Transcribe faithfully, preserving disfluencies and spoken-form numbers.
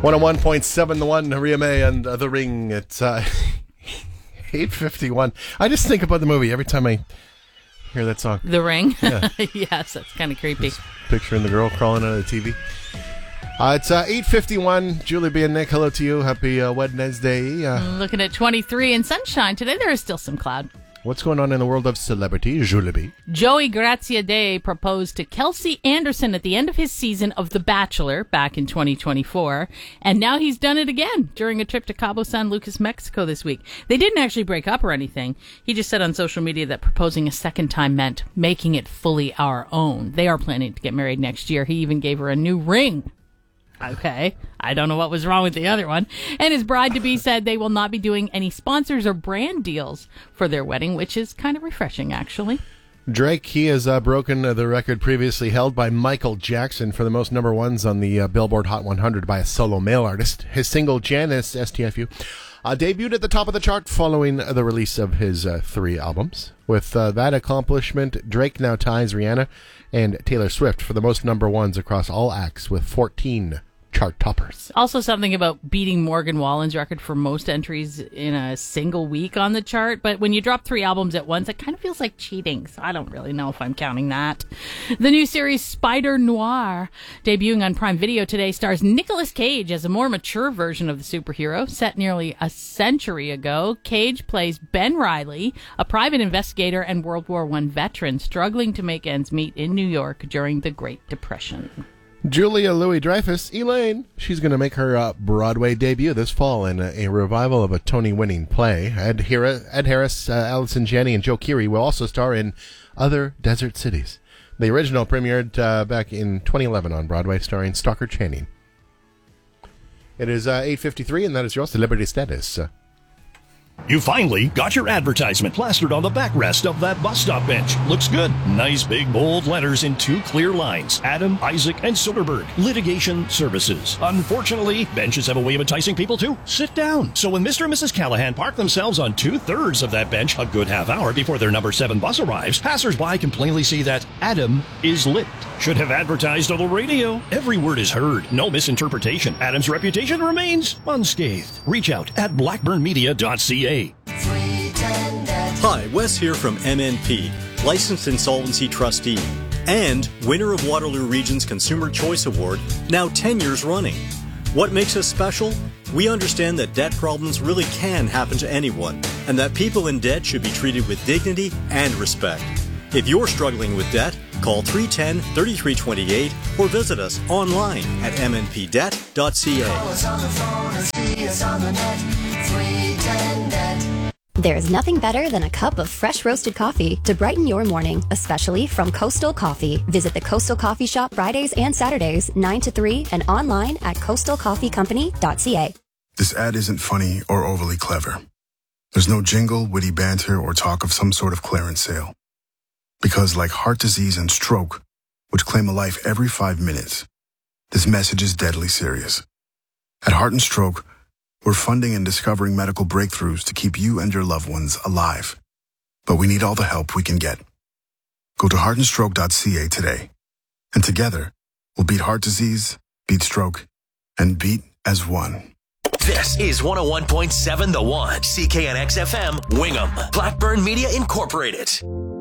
one oh one point seven The One, Ria May and uh, The Ring. It's uh, eight fifty-one. I just think about the movie every time I hear that song. The Ring? Yeah. Yes, that's kind of creepy. Just picturing the girl crawling out of the T V. Uh, it's uh, eight fifty-one. Julie B. and Nick, hello to you. Happy uh, Wednesday. Uh, Looking at twenty-three and sunshine. Today there is still some cloud. what's going on in the world of celebrity, Julie B? Joey Graziadei proposed to Kelsey Anderson at the end of his season of The Bachelor back in twenty twenty-four, and now he's done it again during a trip to Cabo San Lucas, Mexico this week. They didn't actually break up or anything. He just said on social media that proposing a second time meant making it fully our own. They are planning to get married next year. He even gave her a new ring. Okay, I don't know what was wrong with the other one. And his bride-to-be said they will not be doing any sponsors or brand deals for their wedding, which is kind of refreshing, actually. Drake, he has uh, broken uh, the record previously held by Michael Jackson for the most number ones on the uh, Billboard Hot one hundred by a solo male artist. His single, Janice, S T F U, uh, debuted at the top of the chart following the release of his uh, three albums. With uh, that accomplishment, Drake now ties Rihanna and Taylor Swift for the most number ones across all acts with fourteen chart toppers. Also something about beating Morgan Wallen's record for most entries in a single week on the chart. But when you drop three albums at once, it kind of feels like cheating. So I don't really know if I'm counting that. The new series Spider Noir, debuting on Prime Video today, stars Nicolas Cage as a more mature version of the superhero. Set nearly a century ago, Cage plays Ben Reilly, a private investigator and World War One veteran struggling to make ends meet in New York during the Great Depression. Julia Louis-Dreyfus, Elaine, she's going to make her uh, Broadway debut this fall in a, a revival of a Tony-winning play. Ed, Hira, Ed Harris, uh, Allison Janney, and Joe Keery will also star in Other Desert Cities. The original premiered uh, back in twenty eleven on Broadway, starring Stockard Channing. It is uh, eight fifty-three, and that is your celebrity status. Uh, You finally got your advertisement plastered on the backrest of that bus stop bench. Looks good. Nice big bold letters in two clear lines. Adam, Isaac, and Soderbergh. Litigation Services. Unfortunately, benches have a way of enticing people to sit down. So when Mister and Missus Callahan park themselves on two-thirds of that bench a good half hour before their number seven bus arrives, passers-by can plainly see that Adam is lit. Should have advertised on the radio. Every word is heard. No misinterpretation. Adam's reputation remains unscathed. Reach out at blackburn media dot c a. Hi, Wes here from M N P, Licensed Insolvency Trustee, and winner of Waterloo Region's Consumer Choice Award, now ten years running. What makes us special? We understand that debt problems really can happen to anyone, and that people in debt should be treated with dignity and respect. If you're struggling with debt, call three one zero, three three two eight or visit us online at m n p debt dot c a. Call us on the phone or see us on the net, three ten net. There's nothing better than a cup of fresh roasted coffee to brighten your morning, especially from Coastal Coffee. Visit the Coastal Coffee Shop Fridays and Saturdays, nine to three, and online at coastal coffee company dot c a. This ad isn't funny or overly clever. There's no jingle, witty banter, or talk of some sort of clearance sale. Because like heart disease and stroke, which claim a life every five minutes, this message is deadly serious. At Heart and Stroke, we're funding and discovering medical breakthroughs to keep you and your loved ones alive. But we need all the help we can get. Go to heart and stroke dot c a today. And together, we'll beat heart disease, beat stroke, and beat as one. This is one oh one point seven The One, C K N X F M, Wingham, Blackburn Media Incorporated.